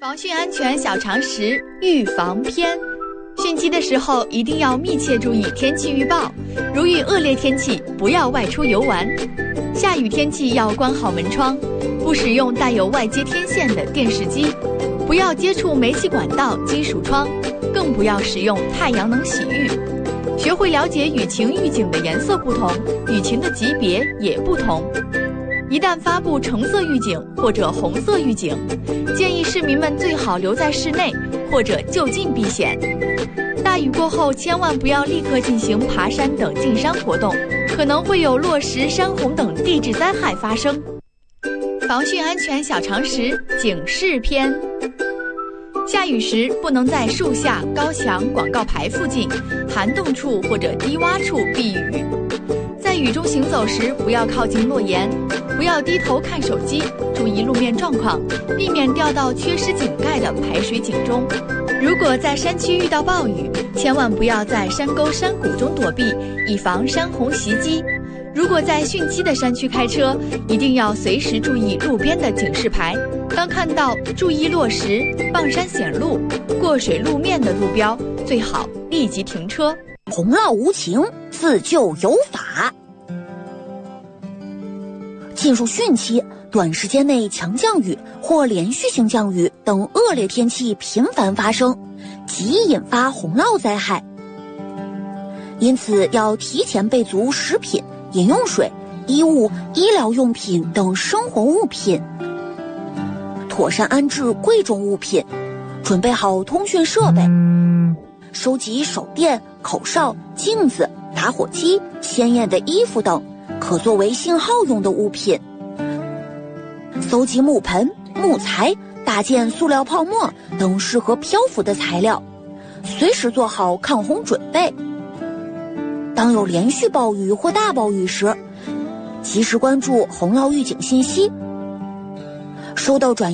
防汛安全小常识预防篇。汛期的时候一定要密切注意天气预报，如遇恶劣天气不要外出游玩，下雨天气要关好门窗，不使用带有外接天线的电视机，不要接触煤气管道、金属窗，更不要使用太阳能洗浴。学会了解雨情预警的颜色不同，雨情的级别也不同。一旦发布橙色预警或者红色预警，建议市民们最好留在室内或者就近避险。大雨过后，千万不要立刻进行爬山等进山活动，可能会有落石、山洪等地质灾害发生。防汛安全小常识警示篇：下雨时不能在树下、高墙、广告牌附近、涵洞处或者低洼处避雨。在雨中行走时，不要靠近落岩，不要低头看手机，注意路面状况，避免掉到缺失井盖的排水井中。如果在山区遇到暴雨，千万不要在山沟山谷中躲避，以防山洪袭击。如果在汛期的山区开车，一定要随时注意路边的警示牌，当看到注意落石、傍山显路、过水路面的路标，最好立即停车。 洪涝无情，自救有法。进入汛期，短时间内强降雨或连续性降雨等恶劣天气频繁发生，极易引发洪涝灾害。因此要提前备足食品、饮用水、衣物、医疗用品等生活物品，妥善安置贵重物品，准备好通讯设备，收集手电、口哨、镜子、打火机、鲜艳的衣服等可作为信号用的物品，搜集木盆、木材、大件塑料泡沫等适合漂浮的材料，随时做好抗洪准备。当有连续暴雨或大暴雨时，及时关注洪涝预警信息，收到转